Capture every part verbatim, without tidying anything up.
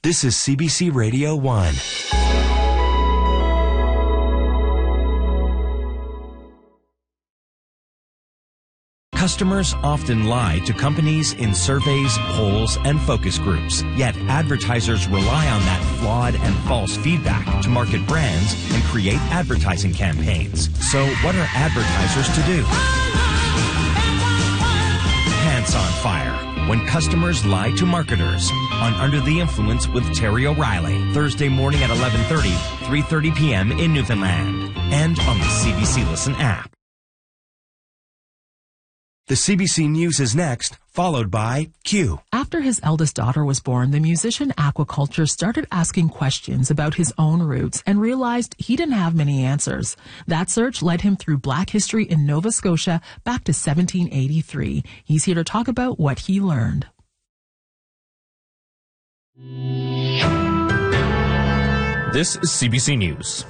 This is C B C Radio one. Customers often lie to companies in surveys, polls, and focus groups. Yet advertisers rely on that flawed and false feedback to market brands and create advertising campaigns. So what are advertisers to do? Pants on Fire. When customers lie to marketers. On Under the Influence with Terry O'Reilly. Thursday morning at eleven thirty, three thirty p.m. in Newfoundland. And on the C B C Listen app. The C B C News is next, followed by Q. After his eldest daughter was born, the musician Aquaculture started asking questions about his own roots and realized he didn't have many answers. That search led him through Black history in Nova Scotia back to seventeen eighty-three. He's here to talk about what he learned. This is C B C News.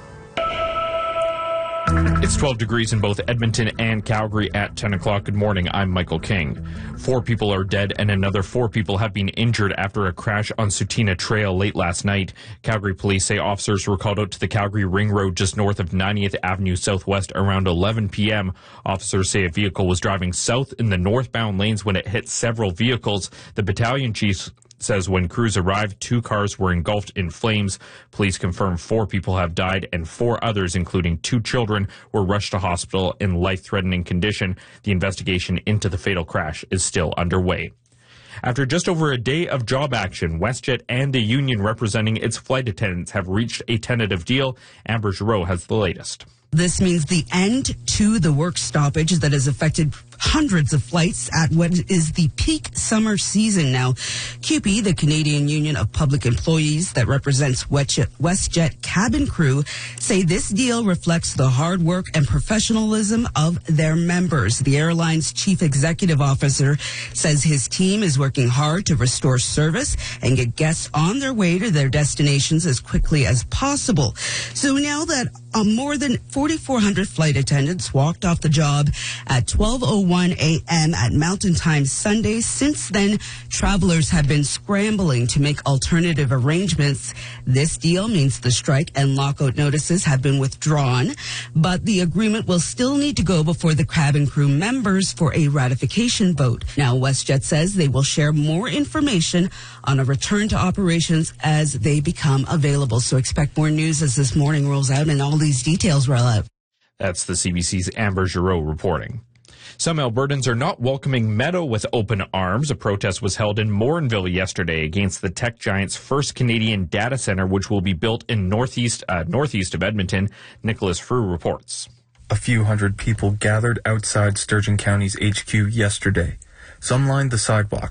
It's twelve degrees in both Edmonton and Calgary at ten o'clock. Good morning. I'm Michael King. Four people are dead and another four people have been injured after a crash on Sutina Trail late last night. Calgary police say officers were called out to the Calgary Ring Road just north of ninetieth Avenue Southwest around eleven p.m. Officers say a vehicle was driving south in the northbound lanes when it hit several vehicles. The battalion chief says when crews arrived, two cars were engulfed in flames. Police confirm four people have died and four others, including two children, were rushed to hospital in life-threatening condition. The investigation into the fatal crash is still underway. After just over a day of job action, WestJet and the union representing its flight attendants have reached a tentative deal. Amber Giroux has the latest. This means the end to the work stoppage that has affected hundreds of flights at what is the peak summer season now. C U P E, the Canadian Union of Public Employees that represents WestJet cabin crew, say this deal reflects the hard work and professionalism of their members. The airline's chief executive officer says his team is working hard to restore service and get guests on their way to their destinations as quickly as possible. So now that uh, more than forty-four hundred flight attendants walked off the job at twelve oh one a.m. at Mountain Time Sunday. Since then, travelers have been scrambling to make alternative arrangements. This deal means the strike and lockout notices have been withdrawn, but the agreement will still need to go before the cabin crew members for a ratification vote. Now, WestJet says they will share more information on a return to operations as they become available. So expect more news as this morning rolls out and all these details roll out. That's the C B C's Amber Giroux reporting. Some Albertans are not welcoming Meta with open arms. A protest was held in Morinville yesterday against the tech giant's first Canadian data center, which will be built in northeast uh, northeast of Edmonton. Nicholas Frew reports. A few hundred people gathered outside Sturgeon County's H Q yesterday. Some lined the sidewalk